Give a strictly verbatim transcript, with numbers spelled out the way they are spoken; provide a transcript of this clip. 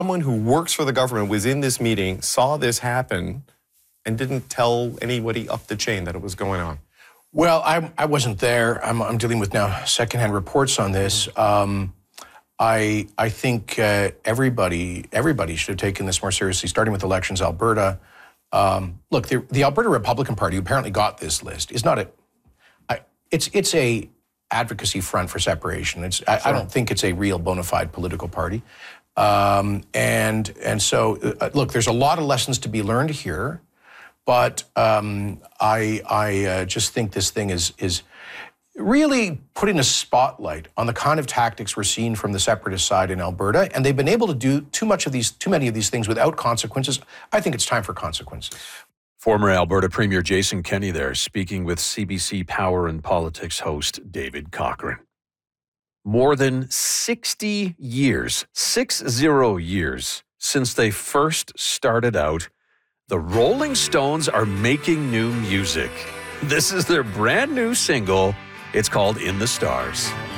Someone who works for the government was in this meeting, saw this happen, and didn't tell anybody up the chain that it was going on. Well, I, I wasn't there. I'm, I'm dealing with now secondhand reports on this. Um, I I think uh, everybody everybody should have taken this more seriously, starting with Elections Alberta. Um, look, the, the Alberta Republican Party, who apparently got this list, is not a. I, it's it's a advocacy front for separation. It's I, I don't think it's a real bona fide political party. Um, and and so uh, look, there's a lot of lessons to be learned here, but um, I I uh, just think this thing is is really putting a spotlight on the kind of tactics we're seeing from the separatist side in Alberta, and they've been able to do too much of these, too many of these things without consequences. I think it's time for consequences. Former Alberta Premier Jason Kenney there, speaking with C B C Power and Politics host David Cochrane. More than sixty years, six zero years since they first started out, the Rolling Stones are making new music. This is their brand new single. It's called In the Stars.